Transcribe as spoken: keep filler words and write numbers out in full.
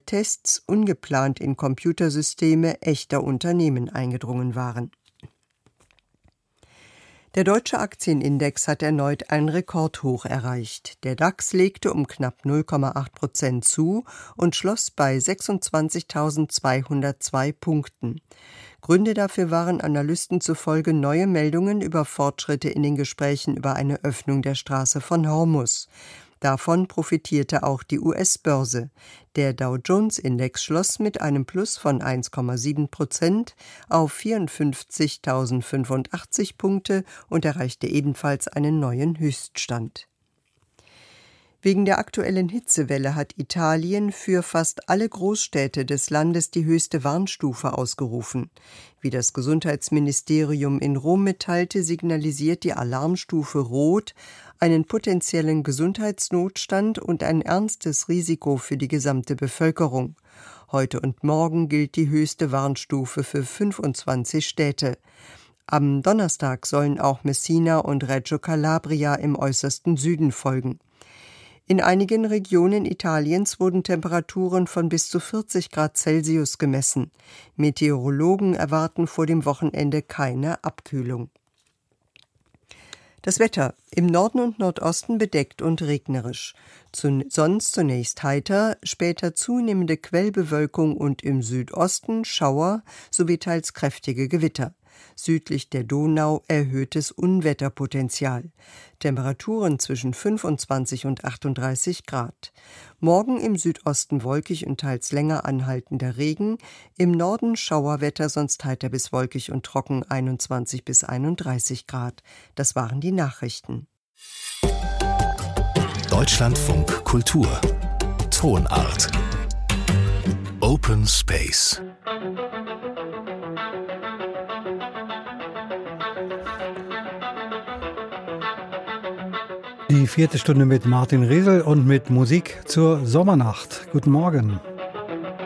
Tests ungeplant in Computersysteme echter Unternehmen eingedrungen waren. Der deutsche Aktienindex hat erneut ein Rekordhoch erreicht. Der DAX legte um knapp null Komma acht Prozent zu und schloss bei sechsundzwanzigtausendzweihundertzwei Punkten. Gründe dafür waren Analysten zufolge neue Meldungen über Fortschritte in den Gesprächen über eine Öffnung der Straße von Hormuz. Davon profitierte auch die U S-Börse. Der Dow-Jones-Index schloss mit einem Plus von eins Komma sieben Prozent auf vierundfünfzigtausendfünfundachtzig Punkte und erreichte ebenfalls einen neuen Höchststand. Wegen der aktuellen Hitzewelle hat Italien für fast alle Großstädte des Landes die höchste Warnstufe ausgerufen. Wie das Gesundheitsministerium in Rom mitteilte, signalisiert die Alarmstufe Rot einen potenziellen Gesundheitsnotstand und ein ernstes Risiko für die gesamte Bevölkerung. Heute und morgen gilt die höchste Warnstufe für fünfundzwanzig Städte. Am Donnerstag sollen auch Messina und Reggio Calabria im äußersten Süden folgen. In einigen Regionen Italiens wurden Temperaturen von bis zu vierzig Grad Celsius gemessen. Meteorologen erwarten vor dem Wochenende keine Abkühlung. Das Wetter: Im Norden und Nordosten bedeckt und regnerisch. Zun- sonst zunächst heiter, später zunehmende Quellbewölkung und im Südosten Schauer sowie teils kräftige Gewitter. Südlich der Donau erhöhtes Unwetterpotenzial. Temperaturen zwischen fünfundzwanzig und achtunddreißig Grad. Morgen im Südosten wolkig und teils länger anhaltender Regen. Im Norden Schauerwetter, sonst heiter bis wolkig und trocken, einundzwanzig bis einunddreißig Grad. Das waren die Nachrichten. Deutschlandfunk Kultur. Tonart. Open Space. Die vierte Stunde mit Martin Riesel und mit Musik zur Sommernacht. Guten Morgen.